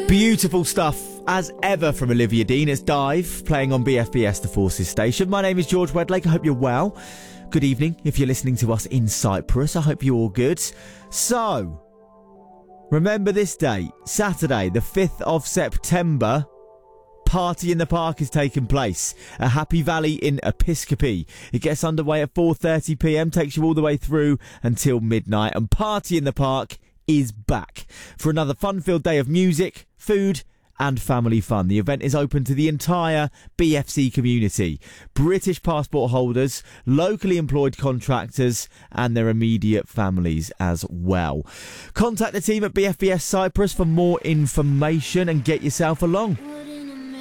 Beautiful stuff as ever from Olivia Dean. It's Dive playing on BFBS, the Forces station. My name is George Wedlake. I hope you're well. Good evening if you're listening to us in Cyprus. I hope you're all good. So, remember this date, Saturday, the 5th of September. Party in the Park is taking place at Happy Valley in Episcopi. It gets underway at 4:30 p.m, takes you all the way through until midnight, and Party in the Park is back for another fun-filled day of music, food and family fun. The event is open to the entire BFC community, British passport holders, locally employed contractors and their immediate families as well. Contact the team at BFBS Cyprus for more information and get yourself along.